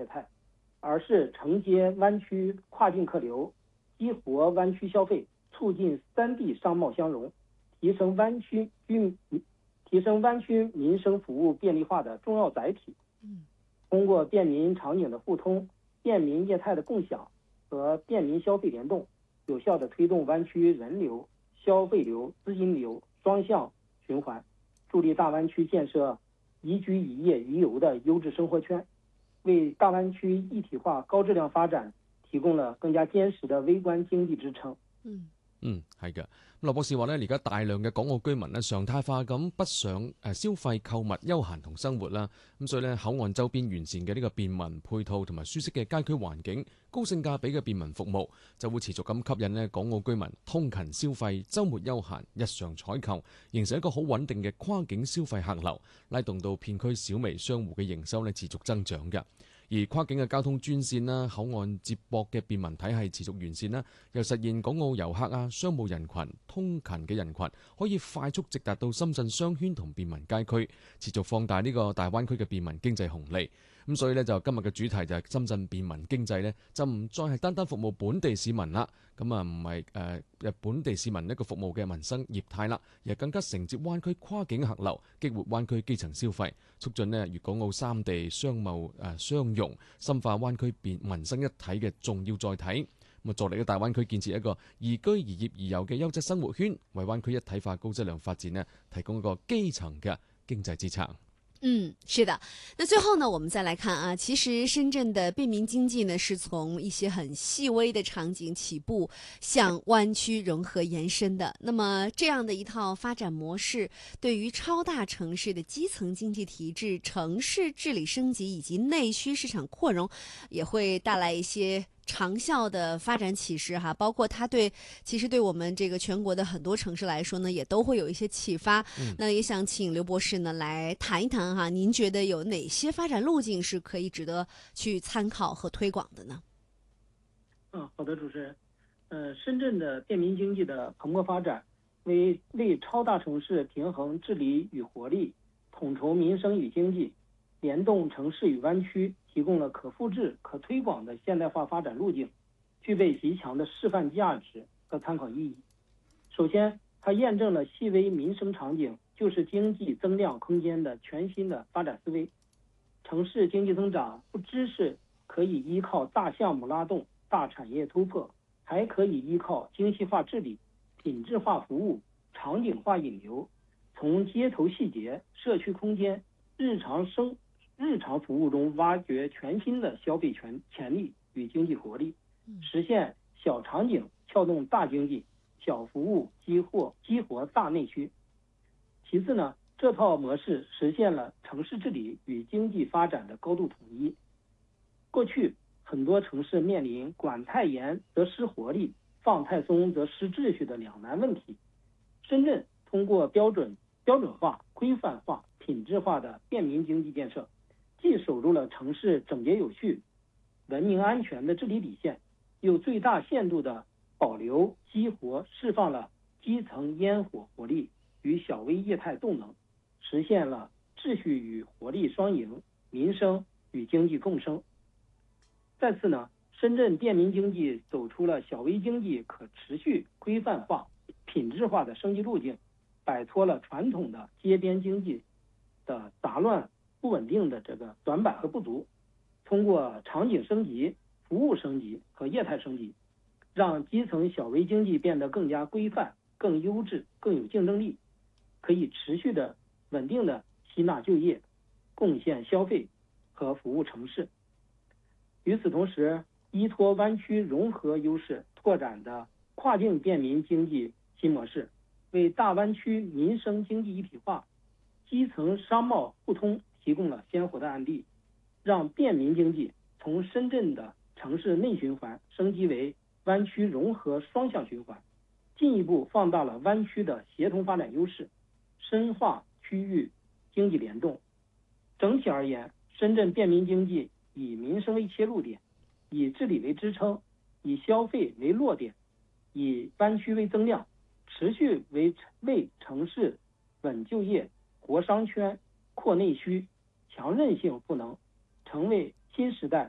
业态，而是承接湾区跨境客流，激活湾区消费，促进三地商贸相融，提升湾区民生服务便利化的重要载体。通过便民场景的互通、便民业态的共享和便民消费联动，有效地推动湾区人流、消费流、资金流双向循环，助力大湾区建设宜居宜业宜游的优质生活圈，为大湾区一体化高質量發展提供了更加堅實的微觀經濟支撐。 係嘅。羅博士話呢，而家大量嘅港澳居民呢，常態化咁北上消費、購物、休閒同生活啦，咁所以呢，口岸周邊完善嘅呢個便民配套同埋舒適嘅街區環境、高性價比嘅便民服務，就會持續咁吸引呢港澳居民通勤消費、週末休閒、日常採購，形成一個好穩定嘅跨境消費客流，拉動到片區小微商戶嘅營收呢持續增長嘅。而跨境嘅交通專線啦、口岸接駁嘅便民體系持續完善啦，又實現港澳遊客啊、商務人群、通勤嘅人群可以快速直達到深圳商圈同便民街區，持續放大呢個大灣區嘅便民經濟紅利。咁所以呢，就今日嘅主題就係深圳便民經濟呢，就唔再係單單服務本地市民啦，咁啊唔係本地市民一個服務嘅民生業態啦，而係更加承接灣區跨境客流，激活灣區基層消費，促進呢粵港澳三地商貿相融，深化灣區民生一體嘅重要載體。咁助力喺大灣區建設一個宜居宜業宜遊嘅優質生活圈，為灣區一體化高質量發展呢提供一個基層嘅經濟支撐。 是的。那最後呢，我們再來看啊，其實深圳的便民經濟呢，是從一些很細微的場景起步，向灣區融合延伸的。那麼這樣的一套發展模式，對於超大城市的基層經濟體制、城市治理升級以及內需市場擴容，也會帶來一些長效的發展啟示哈，包括它其實對我們這個全國的很多城市來說呢，也都會有一些啟發。那也想請劉博士呢來談一談哈，您覺得有哪些發展路徑是可以值得去參考和推廣的呢？ 好的，主持人。深圳的便民經濟的蓬勃發展，為超大城市平衡治理與活力、統籌民生與經濟、聯動城市與灣區提供了可複製、可推廣的現代化發展路徑，具備極強的示範價值和參考意義。首先，它驗證了細微民生場景就是經濟增量空間的全新的發展思維。城市經濟增長不只是可以依靠大項目拉動、大產業突破，還可以依靠精細化治理、品質化服務、場景化引流，從街頭細節、社區空間、日常服務中挖掘全新的消費潛力與經濟活力，實現小場景撬動大經濟、小服務激活大內需。其次呢，這套模式實現了城市治理與經濟發展的高度統一。過去很多城市面臨管太嚴則失活力，放太鬆則失秩序的兩難問題。深圳通過標準化、規範化、品質化的便民經濟建設，既守住了城市整潔有序、文明安全的治理底線，又最大限度的保留、激活、釋放了基層煙火活力與小微業態動能，實現了秩序與活力雙贏、民生與經濟共生。再次呢，深圳便民經濟走出了小微經濟可持續規範化、品質化的升級路徑，擺脫了傳統的街邊經濟的雜亂不穩定的這個短板和不足，通過場景升級、服務升級和業態升級，讓基層小微經濟變得更加規範、更優質、更有競爭力，可以持續的穩定的吸納就業、貢獻消費和服務城市。與此同時，依託灣區融合優勢拓展的跨境便民經濟新模式，為大灣區民生經濟一體化、基層商貿互通提供了鮮活的案例，讓便民經濟從深圳的城市內循環升級為灣區融合雙向循環，進一步放大了灣區的協同發展優勢，深化區域經濟聯動。整體而言，深圳便民經濟以民生為切入點，以治理為支撐，以消費為落點，以灣區為增量，持續為城市穩就業、活商圈、擴內需、強韌性賦能，成為新時代